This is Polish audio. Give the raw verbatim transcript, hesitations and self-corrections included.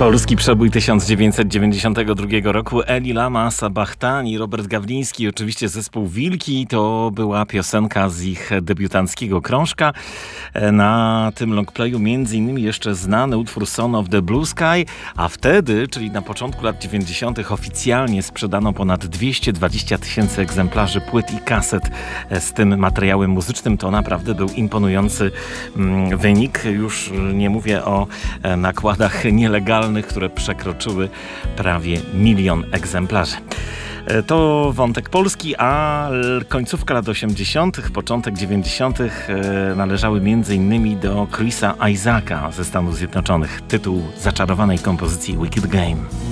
Polski przebój tysiąc dziewięćset dziewięćdziesiątego drugiego roku. Eli Lama, Sabachtani, Robert Gawliński, oczywiście zespół Wilki. To była piosenka z ich debiutanckiego krążka. Na tym longplayu między innymi jeszcze znany utwór Son of the Blue Sky, a wtedy, czyli na początku lat dziewięćdziesiątych oficjalnie sprzedano ponad dwieście dwadzieścia tysięcy egzemplarzy płyt i kaset z tym materiałem muzycznym. To naprawdę był imponujący mm, wynik. Już nie mówię o nakładach nielegalnych, które przekroczyły prawie milion egzemplarzy. To wątek polski, a końcówka lat osiemdziesiątych, początek dziewięćdziesiątych należały między innymi do Chrisa Isaaca ze Stanów Zjednoczonych. Tytuł zaczarowanej kompozycji Wicked Game.